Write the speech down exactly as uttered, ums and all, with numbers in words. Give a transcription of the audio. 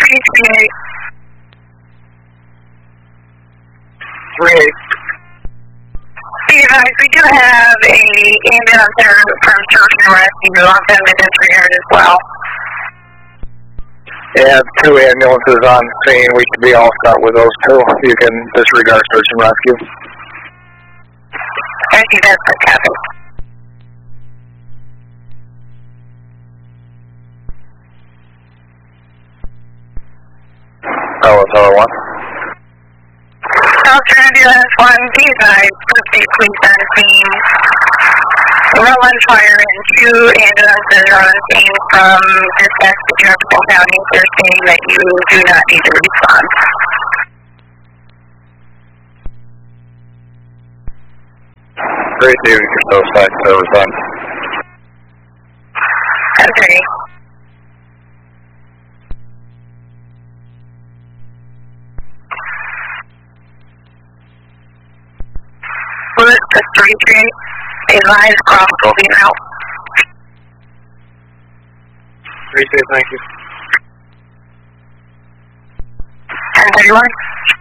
three three eight. three eight. Hey guys, we do have a ambulance there from Search and Rescue on them in disregard as well. Yeah, two ambulances on scene. We should be all set with those two. You can disregard search and rescue. Thank you, that's the captain. Oh, it's other one. South Ambulance one, D five, State Police on scene. Roland Fire and two ambulances are on scene from dispatch to Jefferson County. They're saying that you do not need to respond. Great, David, you're so side service on. Okay. Bullet to three three. Advise cross moving out. three three, thank you. ten thirty-one.